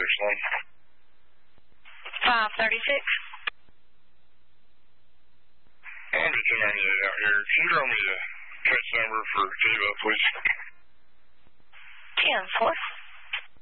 next one. 536. Andy 298 out here. Can you draw me the catch number for Ava, please? 10-4.